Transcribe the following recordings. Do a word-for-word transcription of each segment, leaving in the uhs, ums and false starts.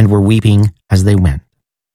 and were weeping as they went.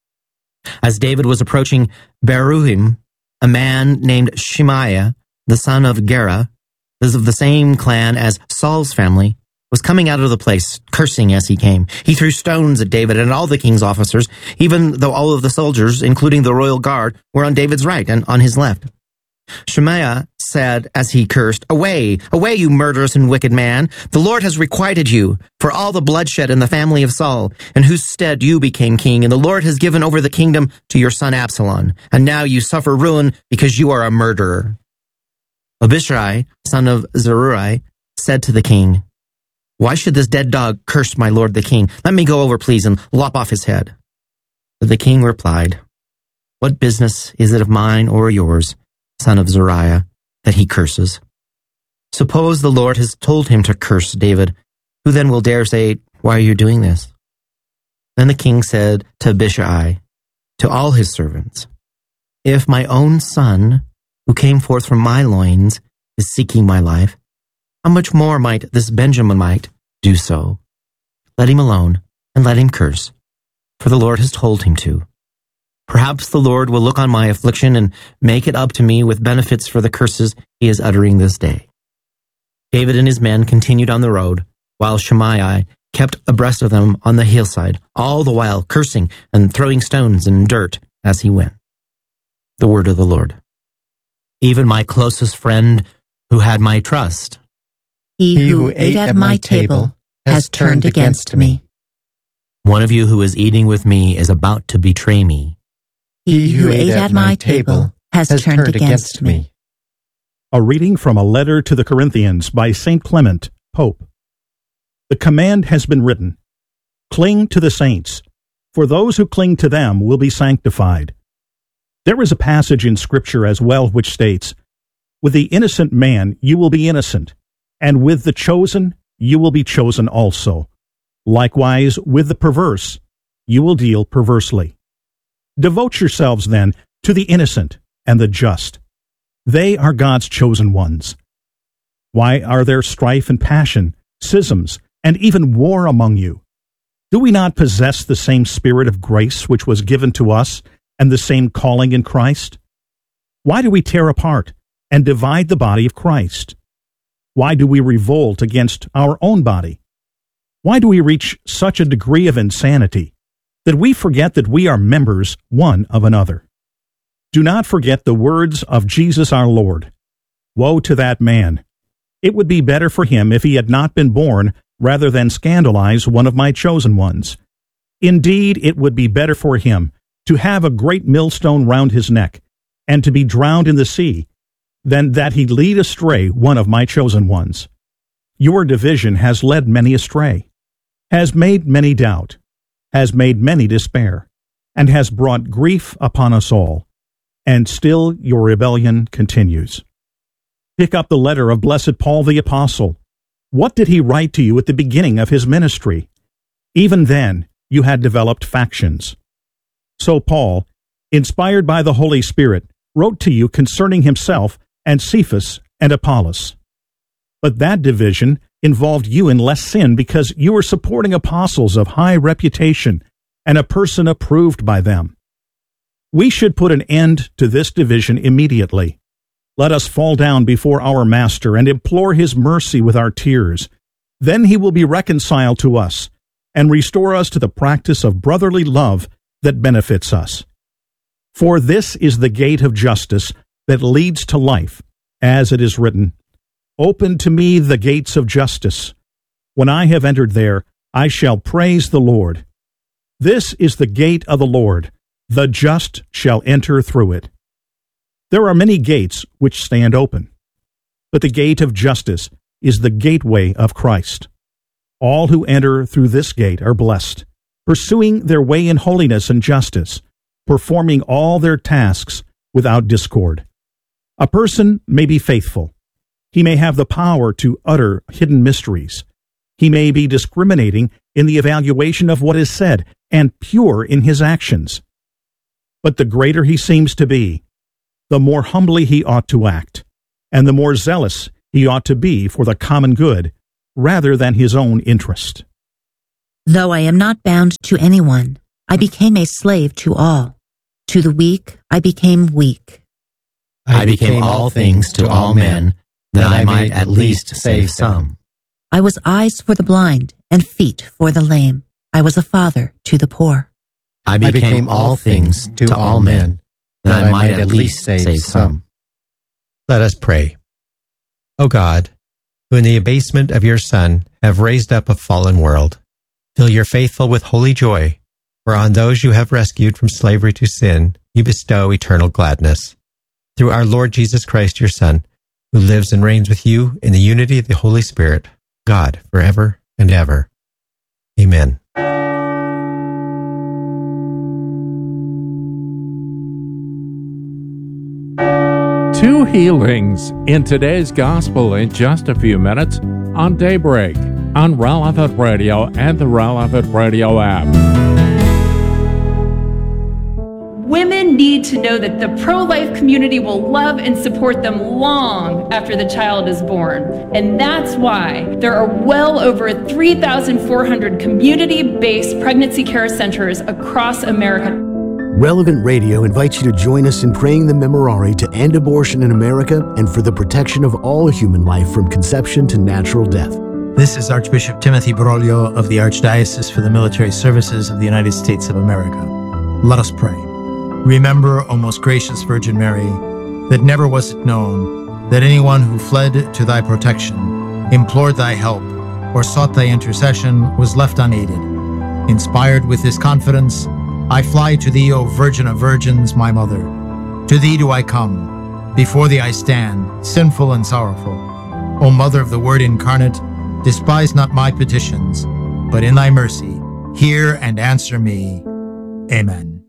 As David was approaching Bahurim, a man named Shemaiah, the son of Gera, is of the same clan as Saul's family, was coming out of the place, cursing as he came. He threw stones at David and all the king's officers, even though all of the soldiers, including the royal guard, were on David's right and on his left. Shemaiah said as he cursed, "Away, away, you murderous and wicked man! The Lord has requited you for all the bloodshed in the family of Saul, in whose stead you became king, and the Lord has given over the kingdom to your son Absalom, and now you suffer ruin because you are a murderer." Abishai, son of Zeruiah, said to the king, "Why should this dead dog curse my lord the king? Let me go over, please, and lop off his head." But the king replied, "What business is it of mine or yours, son of Zeruiah, that he curses? Suppose the Lord has told him to curse David, who then will dare say, 'Why are you doing this?'" Then the king said to Abishai, to all his servants, "If my own son, who came forth from my loins, is seeking my life, how much more might this Benjaminite do so? Let him alone, and let him curse, for the Lord has told him to. Perhaps the Lord will look on my affliction and make it up to me with benefits for the curses he is uttering this day." David and his men continued on the road, while Shemaiah kept abreast of them on the hillside, all the while cursing and throwing stones and dirt as he went. The word of the Lord. Even my closest friend who had my trust, He who ate at my table has turned against me. One of you who is eating with me is about to betray me. He who ate at my table has turned against me. A reading from a letter to the Corinthians by Saint Clement, Pope. The command has been written, "Cling to the saints, for those who cling to them will be sanctified." There is a passage in Scripture as well which states, "With the innocent man you will be innocent, and with the chosen you will be chosen also. Likewise, with the perverse you will deal perversely." Devote yourselves, then, to the innocent and the just. They are God's chosen ones. Why are there strife and passion, schisms, and even war among you? Do we not possess the same spirit of grace which was given to us, and the same calling in Christ? Why do we tear apart and divide the body of Christ? Why do we revolt against our own body? Why do we reach such a degree of insanity that we forget that we are members one of another? Do not forget the words of Jesus our Lord. Woe to that man! It would be better for him if he had not been born rather than scandalize one of my chosen ones. Indeed, it would be better for him to have a great millstone round his neck, and to be drowned in the sea, than that he lead astray one of my chosen ones. Your division has led many astray, has made many doubt, has made many despair, and has brought grief upon us all, and still your rebellion continues. Pick up the letter of blessed Paul the Apostle. What did he write to you at the beginning of his ministry? Even then, you had developed factions. So Paul, inspired by the Holy Spirit, wrote to you concerning himself and Cephas and Apollos. But that division involved you in less sin because you were supporting apostles of high reputation and a person approved by them. We should put an end to this division immediately. Let us fall down before our Master and implore his mercy with our tears. Then he will be reconciled to us and restore us to the practice of brotherly love that benefits us. For this is the gate of justice that leads to life, as it is written, "Open to me the gates of justice. When I have entered there, I shall praise the Lord. This is the gate of the Lord. The just shall enter through it." There are many gates which stand open, but the gate of justice is the gateway of Christ. All who enter through this gate are blessed, pursuing their way in holiness and justice, performing all their tasks without discord. A person may be faithful. He may have the power to utter hidden mysteries. He may be discriminating in the evaluation of what is said and pure in his actions. But the greater he seems to be, the more humbly he ought to act, and the more zealous he ought to be for the common good rather than his own interest. Though I am not bound to anyone, I became a slave to all. To the weak, I became weak. I became all things to all men, that I might at least save some. I was eyes for the blind and feet for the lame. I was a father to the poor. I became all things to all men, that I might at least save some. Let us pray. O God, who in the abasement of your Son have raised up a fallen world, fill your faithful with holy joy, for on those you have rescued from slavery to sin, you bestow eternal gladness. Through our Lord Jesus Christ, your Son, who lives and reigns with you in the unity of the Holy Spirit, God, forever and ever. Amen. Two healings in today's gospel in just a few minutes on Daybreak, on Relevant Radio and the Relevant Radio app. Women need to know that the pro-life community will love and support them long after the child is born. And that's why there are well over three thousand four hundred community-based pregnancy care centers across America. Relevant Radio invites you to join us in praying the Memorare to end abortion in America and for the protection of all human life from conception to natural death. This is Archbishop Timothy Broglio of the Archdiocese for the Military Services of the United States of America. Let us pray. Remember, O most gracious Virgin Mary, that never was it known that anyone who fled to thy protection, implored thy help, or sought thy intercession was left unaided. Inspired with this confidence, I fly to thee, O Virgin of Virgins, my Mother. To thee do I come. Before thee I stand, sinful and sorrowful. O Mother of the Word incarnate, despise not my petitions, but in thy mercy, hear and answer me. Amen.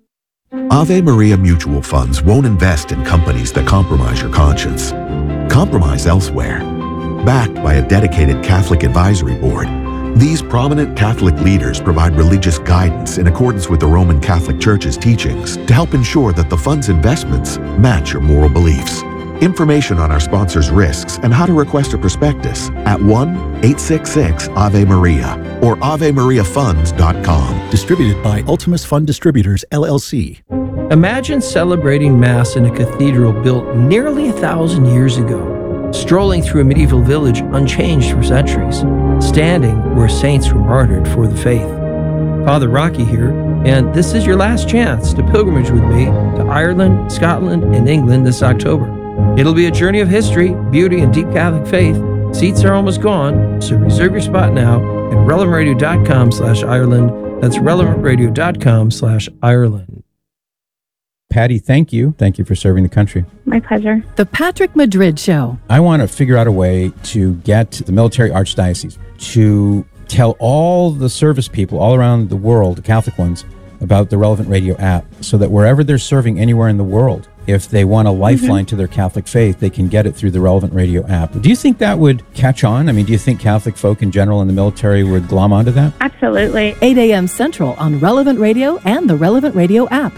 Ave Maria Mutual Funds won't invest in companies that compromise your conscience. Compromise elsewhere. Backed by a dedicated Catholic advisory board, these prominent Catholic leaders provide religious guidance in accordance with the Roman Catholic Church's teachings to help ensure that the fund's investments match your moral beliefs. Information on our sponsors' risks and how to request a prospectus at one eight six six Ave Maria or ave maria funds dot com. Distributed by Ultimus Fund Distributors, L L C. Imagine celebrating Mass in a cathedral built nearly a thousand years ago, strolling through a medieval village unchanged for centuries, standing where saints were martyred for the faith. Father Rocky here, and this is your last chance to pilgrimage with me to Ireland, Scotland, and England this October. It'll be a journey of history, beauty, and deep Catholic faith. Seats are almost gone, so reserve your spot now at relevant radio dot com slash Ireland. That's relevant radio dot com slash Ireland. Patty, thank you. Thank you for serving the country. My pleasure. The Patrick Madrid Show. I want to figure out a way to get the military archdiocese to tell all the service people all around the world, the Catholic ones, about the Relevant Radio app so that wherever they're serving anywhere in the world, if they want a lifeline mm-hmm. to their Catholic faith, they can get it through the Relevant Radio app. Do you think that would catch on? I mean, do you think Catholic folk in general in the military would glom onto that? Absolutely. eight a.m. Central on Relevant Radio and the Relevant Radio app.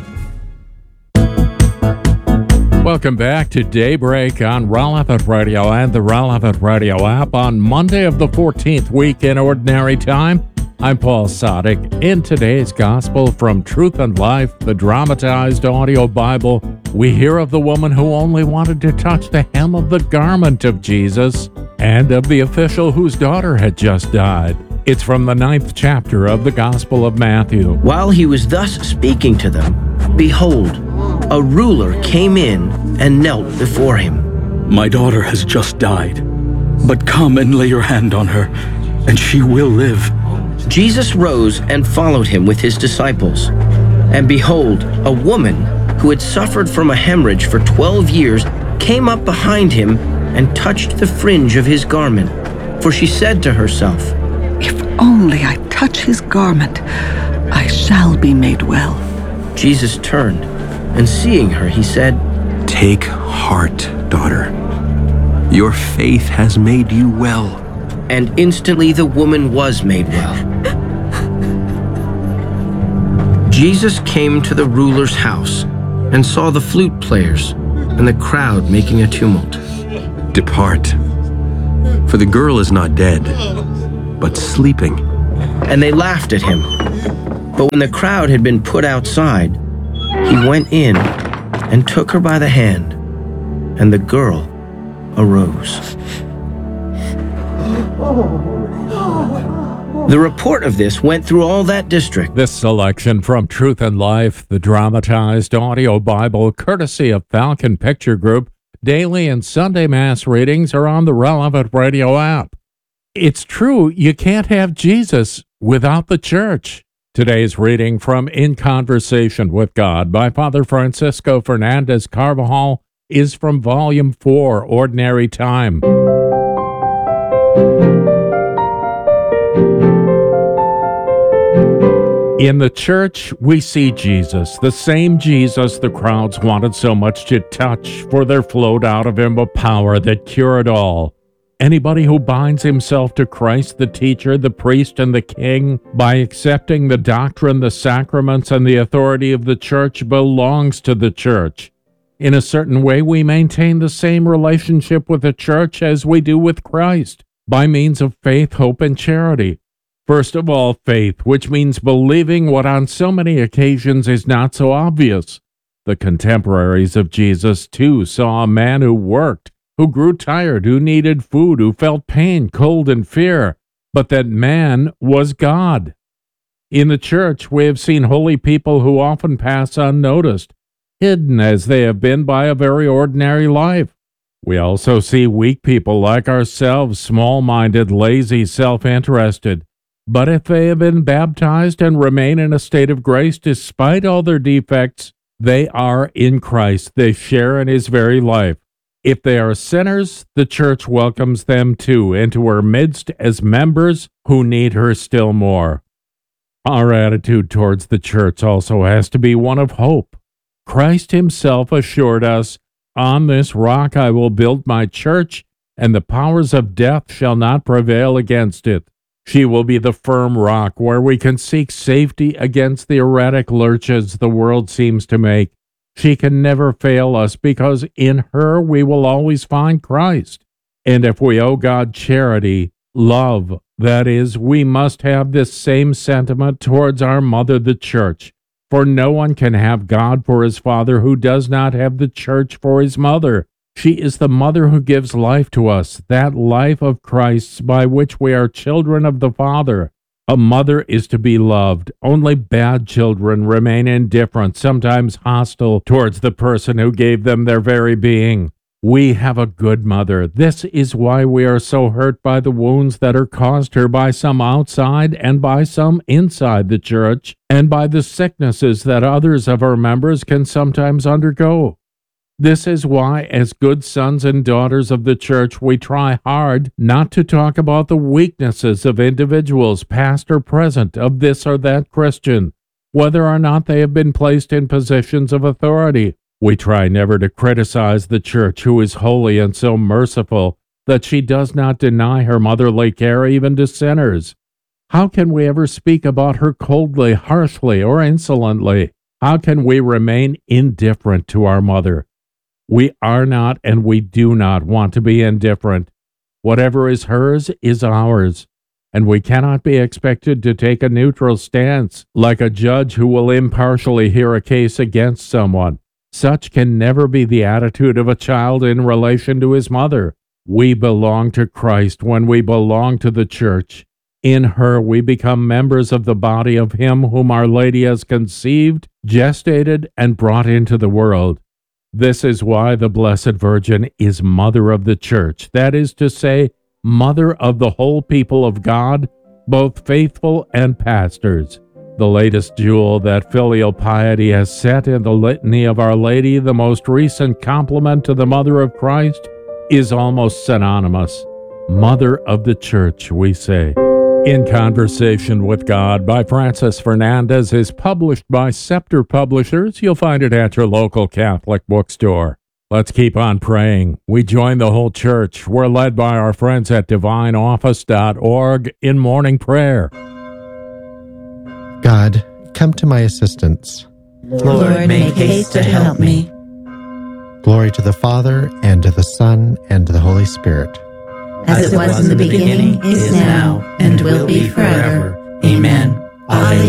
Welcome back to Daybreak on Relevant Radio and the Relevant Radio app on Monday of the fourteenth week in Ordinary Time. I'm Paul Sadek. In today's Gospel from Truth and Life, the dramatized audio Bible, we hear of the woman who only wanted to touch the hem of the garment of Jesus and of the official whose daughter had just died. It's from the ninth chapter of the Gospel of Matthew. While he was thus speaking to them, behold, a ruler came in and knelt before him. My daughter has just died, but come and lay your hand on her, and she will live. Jesus rose and followed him with his disciples. And behold, a woman who had suffered from a hemorrhage for twelve years came up behind him and touched the fringe of his garment. For she said to herself, If only I touch his garment, I shall be made well. Jesus turned, and seeing her, he said, Take heart, daughter. Your faith has made you well. And instantly the woman was made well. Jesus came to the ruler's house and saw the flute players and the crowd making a tumult. Depart, for the girl is not dead, but sleeping. and they laughed at him. But when the crowd had been put outside, he went in and took her by the hand, and the girl arose. The report of this went through all that district. This selection from Truth and Life, the dramatized audio Bible, courtesy of Falcon Picture Group, daily and Sunday Mass readings are on the Relevant Radio app. It's true, you can't have Jesus without the church. Today's reading from In Conversation with God by Father Francisco Fernandez Carvajal is from Volume four, Ordinary Time. In the church, we see Jesus, the same Jesus the crowds wanted so much to touch, for there flowed out of him a power that cured all. Anybody who binds himself to Christ, the teacher, the priest, and the king, by accepting the doctrine, the sacraments, and the authority of the church, belongs to the church. In a certain way, we maintain the same relationship with the church as we do with Christ, by means of faith, hope, and charity. First of all, faith, which means believing what on so many occasions is not so obvious. The contemporaries of Jesus, too, saw a man who worked, who grew tired, who needed food, who felt pain, cold, and fear, but that man was God. In the church, we have seen holy people who often pass unnoticed, hidden as they have been by a very ordinary life. We also see weak people like ourselves, small-minded, lazy, self-interested. But if they have been baptized and remain in a state of grace despite all their defects, they are in Christ. They share in his very life. If they are sinners, the church welcomes them too into her midst as members who need her still more. Our attitude towards the church also has to be one of hope. Christ himself assured us, "On this rock I will build my church, and the powers of death shall not prevail against it." She will be the firm rock where we can seek safety against the erratic lurches the world seems to make. She can never fail us because in her we will always find Christ. And if we owe God charity, love, that is, we must have this same sentiment towards our mother, the church. For no one can have God for his father who does not have the church for his mother. She is the mother who gives life to us, that life of Christ's by which we are children of the Father. A mother is to be loved. Only bad children remain indifferent, sometimes hostile towards the person who gave them their very being. We have a good mother. This is why we are so hurt by the wounds that are caused her by some outside and by some inside the church, and by the sicknesses that others of her members can sometimes undergo. This is why, as good sons and daughters of the church, we try hard not to talk about the weaknesses of individuals, past or present, of this or that Christian, whether or not they have been placed in positions of authority. We try never to criticize the church, who is holy and so merciful that she does not deny her motherly care even to sinners. How can we ever speak about her coldly, harshly, or insolently? How can we remain indifferent to our mother? We are not and we do not want to be indifferent. Whatever is hers is ours, and we cannot be expected to take a neutral stance like a judge who will impartially hear a case against someone. Such can never be the attitude of a child in relation to his mother. We belong to Christ when we belong to the church. In her we become members of the body of him whom Our Lady has conceived, gestated, and brought into the world. This is why the Blessed Virgin is Mother of the Church, that is to say, Mother of the whole people of God, both faithful and pastors. The latest jewel that filial piety has set in the litany of Our Lady, the most recent compliment to the Mother of Christ, is almost synonymous. Mother of the Church, we say. In Conversation with God by Francis Fernandez is published by Scepter Publishers. You'll find it at your local Catholic bookstore. Let's keep on praying. We join the whole church. We're led by our friends at divine office dot org in morning prayer. God, come to my assistance. Lord, make haste to help me. Glory to the Father, and to the Son, and to the Holy Spirit. As it was in the beginning, is now, and will be forever. Amen. Alleluia.